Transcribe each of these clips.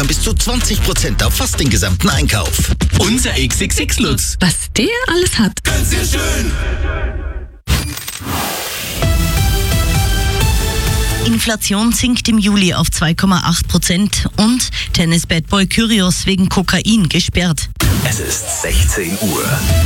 lockern bis zu 20% auf fast den gesamten Einkauf. Unser XXX-Lutz. Was der alles hat. Ganz sehr schön. Inflation sinkt im Juli auf 2,8% und Tennis-Badboy Kyrgios wegen Kokain gesperrt. Es ist 16 Uhr.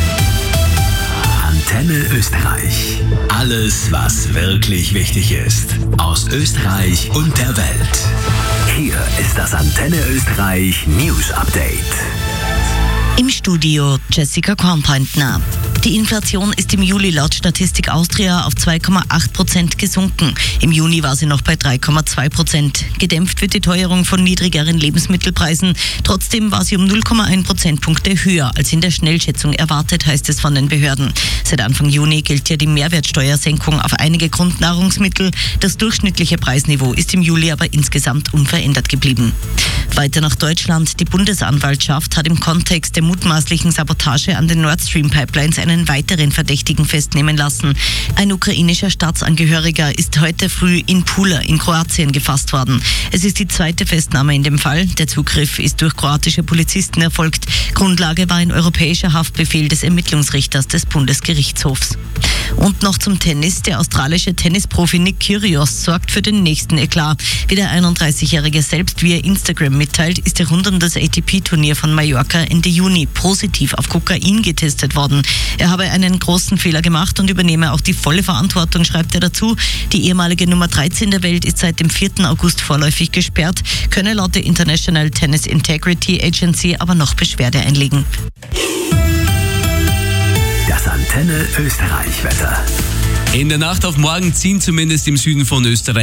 Antenne Österreich. Alles, was wirklich wichtig ist. Aus Österreich und der Welt. Hier ist das Antenne Österreich News Update. Im Studio Jessica Kornpointner. Die Inflation ist im Juli laut Statistik Austria auf 2,8% gesunken. Im Juni war sie noch bei 3,2%. Gedämpft wird die Teuerung von niedrigeren Lebensmittelpreisen. Trotzdem war sie um 0,1 Prozentpunkte höher als in der Schnellschätzung erwartet, heißt es von den Behörden. Seit Anfang Juni gilt ja die Mehrwertsteuersenkung auf einige Grundnahrungsmittel. Das durchschnittliche Preisniveau ist im Juli aber insgesamt unverändert geblieben. Weiter nach Deutschland. Die Bundesanwaltschaft hat im Kontext der mutmaßlichen Sabotage an den Nord Stream Pipelines einen weiteren Verdächtigen festnehmen lassen. Ein ukrainischer Staatsangehöriger ist heute früh in Pula in Kroatien gefasst worden. Es ist die zweite Festnahme in dem Fall. Der Zugriff ist durch kroatische Polizisten erfolgt. Grundlage war ein europäischer Haftbefehl des Ermittlungsrichters des Bundesgerichtshofs. Und noch zum Tennis. Der australische Tennisprofi Nick Kyrgios sorgt für den nächsten Eklat. Wie der 31-Jährige selbst via Instagram mitteilt, ist er rund um das ATP-Turnier von Mallorca Ende Juni positiv auf Kokain getestet worden. Er habe einen großen Fehler gemacht und übernehme auch die volle Verantwortung, schreibt er dazu. Die ehemalige Nummer 13 der Welt ist seit dem 4. August vorläufig gesperrt, könne laut der International Tennis Integrity Agency aber noch Beschwerde einlegen. Das Antenne Österreich Wetter. In der Nacht auf morgen ziehen zumindest im Süden von Österreich